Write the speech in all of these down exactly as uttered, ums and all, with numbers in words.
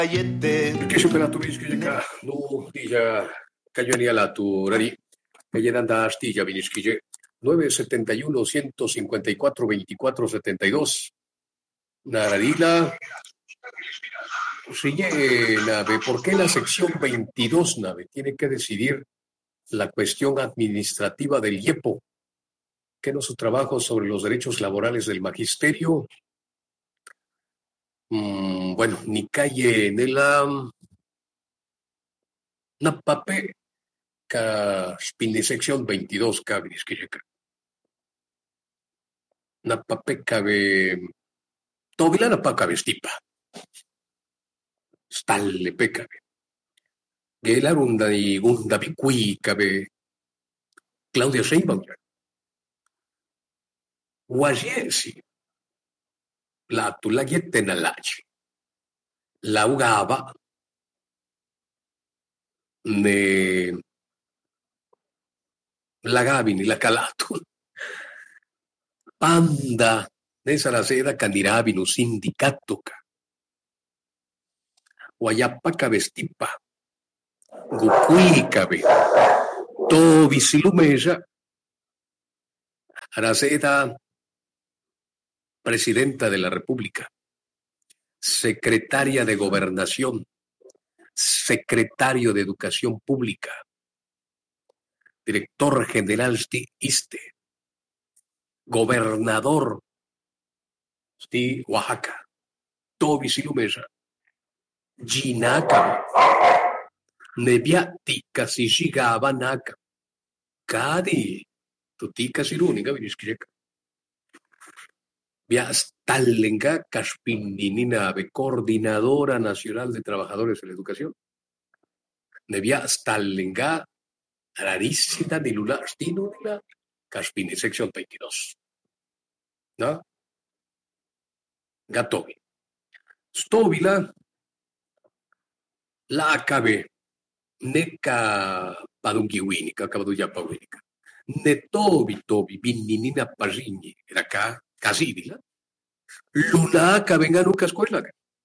Che superaturischi ka nu dija cañonía la tu rari que da astilla vinisquille nueve setenta y uno ciento cincuenta y cuatro veinticuatro setenta y dos Naradila sigue nave. ¿Por qué la sección veintidós nave tiene que decidir la cuestión administrativa del I E P O? ¿Qué no su trabajo sobre los derechos laborales del magisterio? Mm, bueno, ni calle en la napape ca spini sección veintidós cabris que llega. Napape cabe tobila napa cabe stipa. Stalle pecabe. Gela runda y gunda bicui cabe Claudia Sheinbaum. Guagiesi. La tu la ghette nell'aci. La ugava ne la gavini la calato. Panda ne sarà sera candirabino sindicatoca. Guayapa cabestipa. Gucui cabe. Tobi silumeja. Araceta, presidenta de la República, secretaria de Gobernación, secretario de Educación Pública, director general de ISSSTE, gobernador de Oaxaca, Tobi Silumesa, Ginaka, Nebiati, Kasishiga, Naka, Kadi, Tutika Sirunika, Viniskireka. Via Stalenga Kaspindinina, Coordinadora Nacional de Trabajadores de la Educación. Nevia Stalenga, Rarísita de Lula, Stino de la Kaspini, sección veintidós. ¿No? Gatovi. Stovila, la acabe, Neka Padungiwinika, Cabaduya Pawinika. Netobi Tobi, Bininina Pagini, era acá. Casidila, Luna cabenga nunca escuela.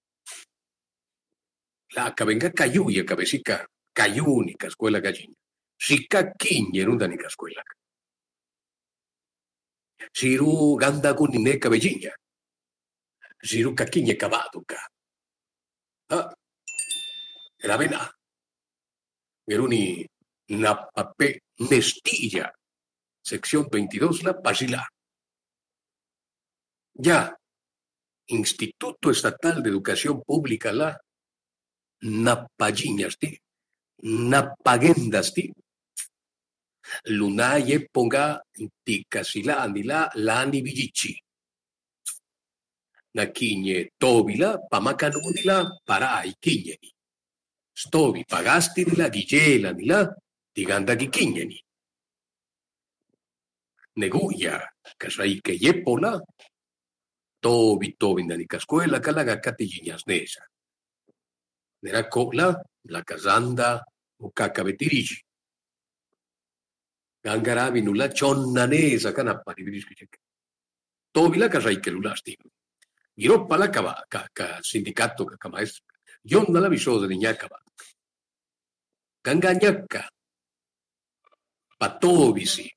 La cabenga cayuya cabecica, cayúnica escuela gallina. Sica quiñe nundanica escuela. Siru ganda gunine cabellina. Siru caquiñe cabaduca. Ah, era vena. Veruni napape nestilla. Sección veintidós, la pasila. Ya, Instituto Estatal de Educación Pública, la Napagiñasti, Napagendasti, Lunaye ponga Ticasila, Andila, Lani Villichi, Naquiñe, Tobila, Pamacanudila, para Iquiñeni, Stovi, Pagasti, la Guillela, Nila, Tiganda Giquiñeni, Neguya, Casaique Yepola, Tobi, Tobi, Nanica Escuela, Calaga, Catilliñas, Nesa. Nera Cola, la Casanda, Ucaca Betirigi. Gangarabi, Nula, Chonnanesa, Canapari, Virisquicheca. Tobi, la Casai que Lulasti. Giroppa, la Cava, Caca, Sindicato, Caca Maestra. Yonda, la Visosa de Ñacaba. Gangañaca. Patobisi.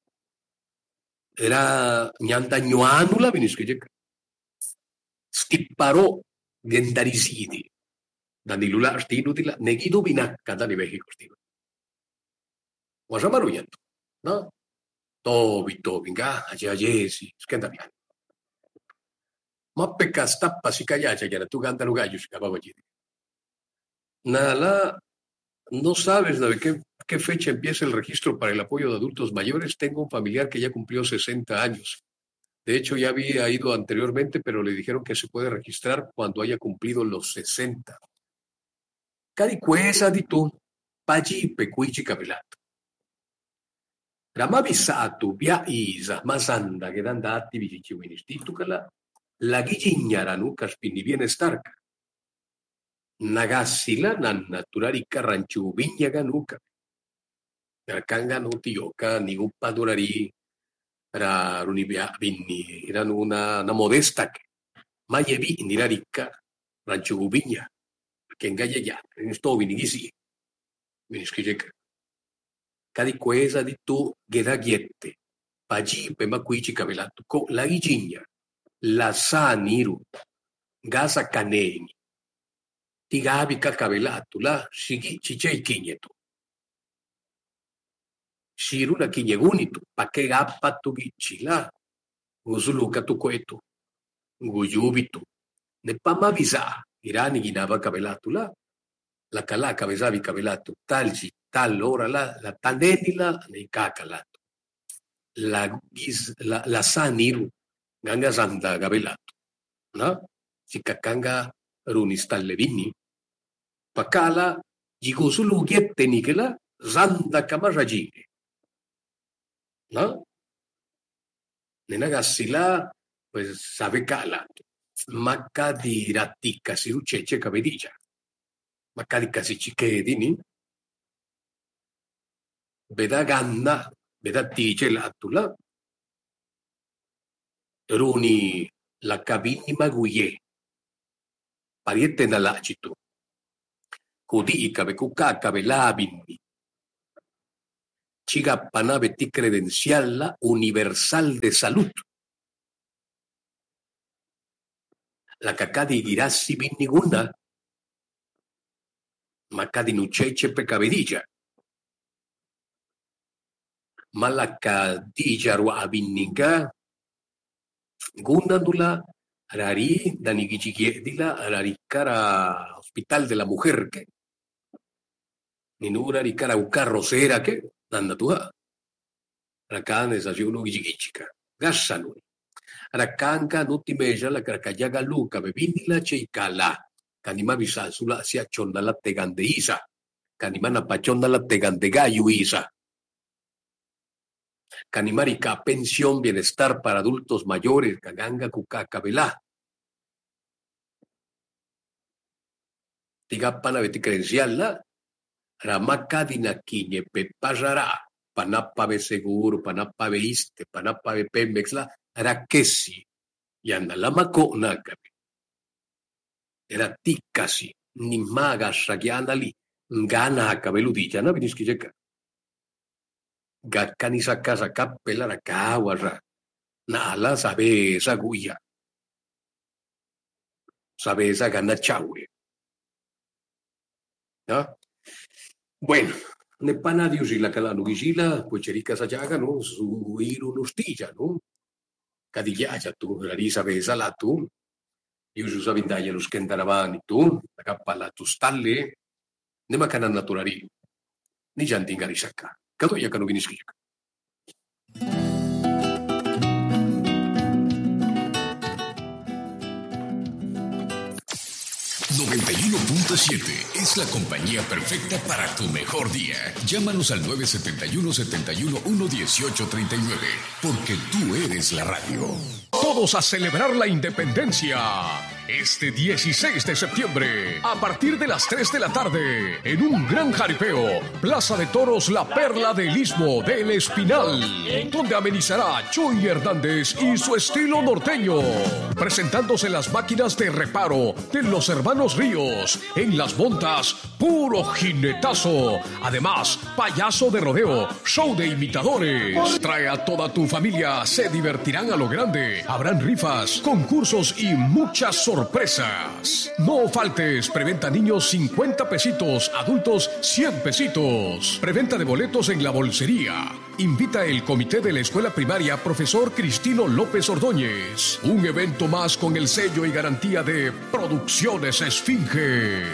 Era Ñandañuanula, Vinisquicheca. Stipparò gendarisidi danilula stinutila negido binacca dani México stino. Wasamaruyanto, no? Tobi tobinga ajayesi skendabian. Ma pecca stappa si callacha ya tu ganda lugayo si acababa allí. Nala, no sabes de qué, qué fecha empieza el registro para el apoyo de adultos mayores. Tengo un familiar que ya cumplió sesenta años. De hecho, ya había ido anteriormente, pero le dijeron que se puede registrar cuando haya cumplido los sesenta. Cadicuesa di tu, pagi pecuici capelato. Ramavisatu, via isa, masanda, che dandati vici ministitucala, la ghigignaranu, caspini viene starca. Nagassila, nan naturarica, ranchu, vignaga nuca. Narcanga nutioca, ningún padurari. Era un'ibia vinni, erano una, una modesta, ma jevi nella ricca, rancio gubigna. Kenga ya ya, sto vinigisi. Viniskijek. Kadi quesa di tu gedagiette. Pagi pema quici cavelato. Ko la igigna. La sa niru. Gasa caneni. Tigabi cavelato. La sigi cicei kinyetu. Shiru la kinyegunitu. Pake gapa tu gichila. Guzuluka tu kwetu. Guyubitu. Ne pama visa. Irani ginaba cavelato la. La cala cabezabi cavelato. Talgi. Tal ora la, la tanenila nei cacalato. La, la, la saniru, ganga zanda gabelato. No? Si kakanga runistal vini. Pakala, jigusulu giette nikela, zanda kamarajine. ¿No? Nenagasila, pues sabe calato. Maca di ratica si ucece cabedilla. Maca di casichichedini. Veda ganna, veda tice l'attula, runi la cabini maguie, pariette nall'agito, cudica ve cucacca ve labini, cigappana ti credenzialla universal de salud. La cacà di girassi binnigunda, ma cadi nucece pe cabedilla. Malaka dijaru abinninga gundandula rari danigichiedila rarikara hospital de la mujer que ninura rikara ucarrocera que nanda tuha rakan desayuno gichichica gassanuni rakanka nutimeja la karakayaga luka bebindila cheikala kanima bisa sula sia chonda la tegandeisa kanimana pachonda la tegandega yuisa. Canimarica, pensión, bienestar para adultos mayores, Caganga, Cucacabelá. Tigapana beti credencial, Ramaca dinaquiñe, pepazará, Panapa be seguro, Panapa be iste, Panapa be pemexla, Raquesi, y andalamaco nácabe. Era ticasi, ni magas, ragiandali, gana cabeludilla, no vinisquijeca. Gakanisa casa capela la caguarra. Nala sabe esa guya. Sabe esa gana chaue. ¿No? Bueno, ne pana dios y la cala no vigila, pues cherica sayaga, no, su iru nostilla, no. Cadilla ya tú, rari sabe esa la tú. Y usa vindaya los que entaraban y tú, la capa la tustalle, ne macana naturari, ni jantingari saca. Kado ya kanu giniski. noventa y uno punto siete es la compañía perfecta para tu mejor día. Llámanos al nueve siete uno, siete uno uno, uno ocho tres nueve, porque tú eres la radio. Todos a celebrar la independencia. Este dieciséis de septiembre, a partir de las tres de la tarde, en un gran jaripeo, Plaza de Toros La Perla del Istmo del Espinal, donde amenizará Chuy Hernández y su estilo norteño, presentándose las máquinas de reparo de los hermanos Ríos, en las montas, puro jinetazo, además, payaso de rodeo, show de imitadores. Trae a toda tu familia, se divertirán a lo grande, habrán rifas, concursos y muchas sorpresas. Sorpresas. No faltes. Preventa niños cincuenta pesitos, adultos cien pesitos. Preventa de boletos en la bolsería. Invita el comité de la escuela primaria Profesor Cristino López Ordóñez. Un evento más con el sello y garantía de Producciones Esfinge.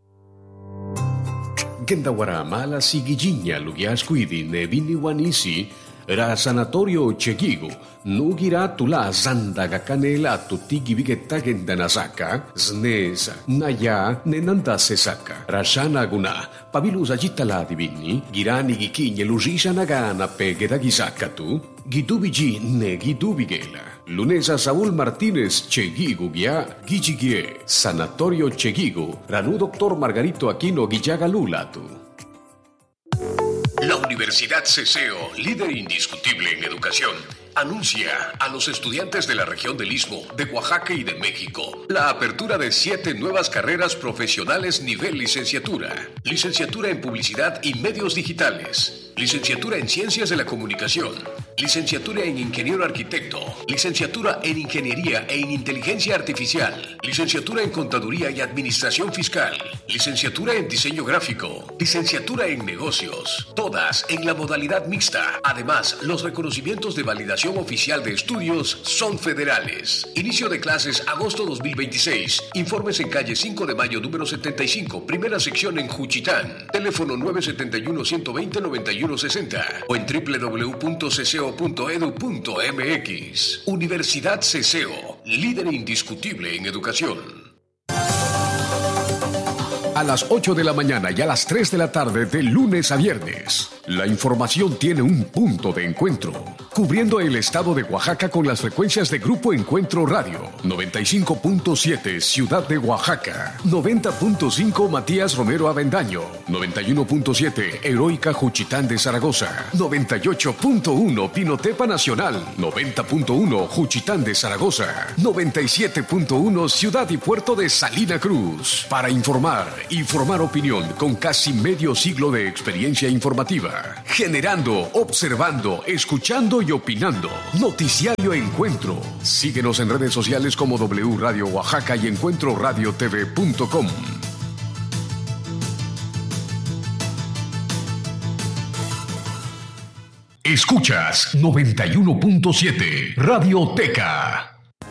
Gendawara mala sigilliña lugiascuidi nevini wanisi. Ra sanatorio Chegigu, nugira tula zandaga canela tutti givigetta gendanasaka, snesa, naya, nenanda sesaka, rashana guna, pabilusa gittala divini, girani gikigne lusisha nagana pegeda gisaka tu, gidubigi ne gidubigela. Lunesa Saúl Martínez Chegigu Gia, Gichigie, Sanatorio Chegigu, Ranu Doctor Margarito Aquino Guillaga Lula tu. La Universidad Universidad Ceseo, líder indiscutible en educación, anuncia a los estudiantes de la región del Istmo, de Oaxaca y de México la apertura de siete nuevas carreras profesionales nivel licenciatura. Licenciatura en Publicidad y Medios Digitales. Licenciatura en Ciencias de la Comunicación. Licenciatura en Ingeniero Arquitecto. Licenciatura en Ingeniería e en Inteligencia Artificial. Licenciatura en Contaduría y Administración Fiscal. Licenciatura en Diseño Gráfico. Licenciatura en Negocios. Todas en la modalidad mixta. Además, los reconocimientos de validación oficial de estudios son federales. Inicio de clases agosto dos mil veintiséis. Informes en calle cinco de mayo número setenta y cinco, primera sección en Juchitán. Teléfono nueve siete uno, uno dos cero, nueve uno seis cero o en doble u doble u doble u punto ceseo punto edu punto eme equis. Universidad Ceseo, líder indiscutible en educación. A las ocho de la mañana y a las tres de la tarde de lunes a viernes, la información tiene un punto de encuentro, cubriendo el estado de Oaxaca con las frecuencias de Grupo Encuentro Radio, noventa y cinco punto siete Ciudad de Oaxaca, noventa punto cinco Matías Romero Avendaño, noventa y uno punto siete Heroica Juchitán de Zaragoza, noventa y ocho punto uno Pinotepa Nacional, noventa punto uno Juchitán de Zaragoza, noventa y siete punto uno Ciudad y Puerto de Salina Cruz. Para informar y formar opinión con casi medio siglo de experiencia informativa, generando, observando, escuchando y opinando. Noticiario Encuentro. Síguenos en redes sociales como W Radio Oaxaca y encuentro radio t v punto com. Escuchas noventa y uno punto siete Radioteca.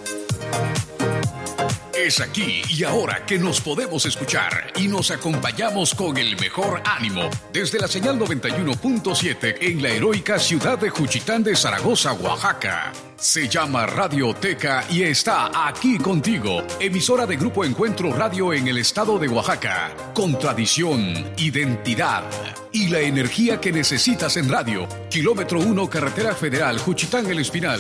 Es aquí y ahora que nos podemos escuchar y nos acompañamos con el mejor ánimo desde la señal noventa y uno punto siete en la heroica ciudad de Juchitán de Zaragoza, Oaxaca. Se llama Radioteca y está aquí contigo, emisora de Grupo Encuentro Radio en el estado de Oaxaca, con tradición, identidad y la energía que necesitas en radio. Kilómetro uno, Carretera Federal, Juchitán El Espinal.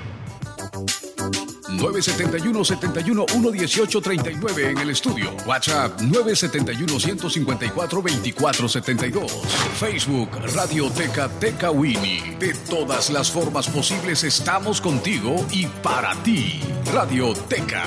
nueve siete uno, siete uno uno, uno ocho tres nueve en el estudio. WhatsApp nueve siete uno, uno cinco cuatro, dos cuatro siete dos. Facebook Radioteca Tecawini. De todas las formas posibles estamos contigo y para ti. Radioteca.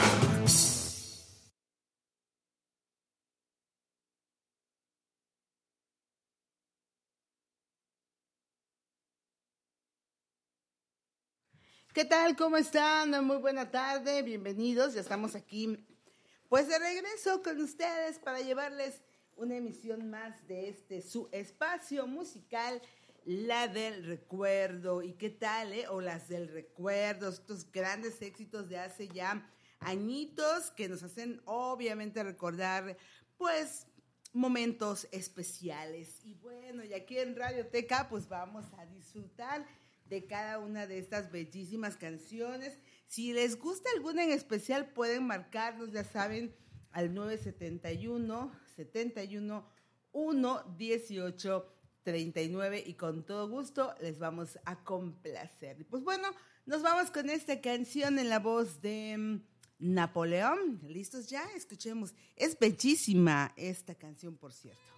¿Qué tal? ¿Cómo están? Muy buena tarde, bienvenidos. Ya estamos aquí, pues de regreso con ustedes para llevarles una emisión más de este su espacio musical, La del Recuerdo. ¿Y qué tal, eh? O Las del Recuerdo, estos grandes éxitos de hace ya añitos que nos hacen obviamente recordar, pues, momentos especiales. Y bueno, y aquí en Radioteca, pues vamos a disfrutar de cada una de estas bellísimas canciones. Si les gusta alguna en especial, pueden marcarnos, ya saben, al nueve siete uno, siete uno uno, uno ocho tres nueve y con todo gusto les vamos a complacer. Pues bueno, nos vamos con esta canción en la voz de um, Napoleón. ¿Listos ya? Escuchemos. Es bellísima esta canción, por cierto.